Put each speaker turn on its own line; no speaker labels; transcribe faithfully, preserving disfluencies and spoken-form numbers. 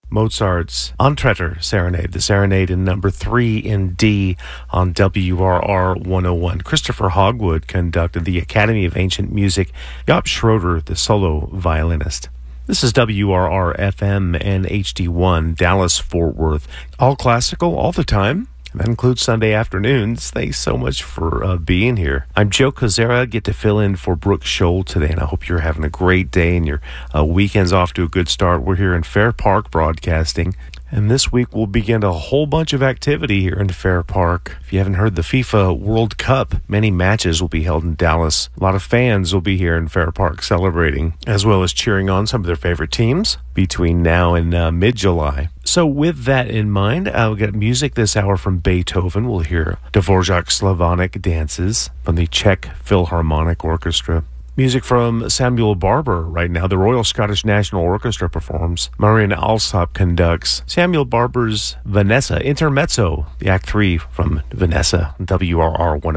Mozart's Antretter Serenade, the serenade in number three in D on W R R one oh one. Christopher Hogwood conducted the Academy of Ancient Music. Jaap Schroeder, the solo violinist. This is W R R F M and H D one, Dallas, Fort Worth. All classical, all the time. That includes Sunday afternoons. Thanks so much for uh, being here. I'm Joe Kozera. Get to fill in for Brooke Scholl today, and I hope you're having a great day and your uh, weekend's off to a good start. We're here in Fair Park Broadcasting, and this week we'll begin a whole bunch of activity here in Fair Park. If you haven't heard, the FIFA World Cup, many matches will be held in Dallas. A lot of fans will be here in Fair Park celebrating, as well as cheering on some of their favorite teams between now and uh, mid-July. So with that in mind, I'll get music this hour from Beethoven. We'll hear Dvorak Slavonic dances from the Czech Philharmonic Orchestra. Music from Samuel Barber right now. The Royal Scottish National Orchestra performs. Marian Alsop conducts Samuel Barber's Vanessa Intermezzo, the Act three from Vanessa, W R R one.